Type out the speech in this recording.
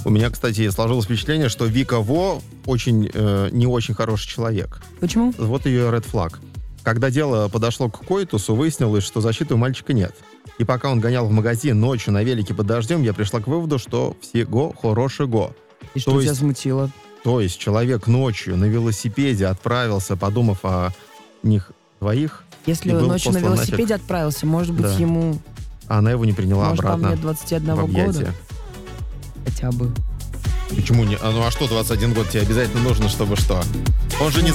У меня, кстати, сложилось впечатление, что Вика Во очень не очень хороший человек. Почему? Вот ее red flag. Когда дело подошло к коитусу, выяснилось, что защиты у мальчика нет. И пока он гонял в магазин ночью на велике под дождем, я пришла к выводу, что всего хорошего. И что тебя смутило? То есть человек ночью на велосипеде отправился, подумав о них двоих. Если ночью на велосипеде отправился, может быть, ему... А она его не приняла может, обратно. Может, там нет 21 года? Хотя бы. Почему не? А что 21 год тебе обязательно нужно, чтобы что? Он же не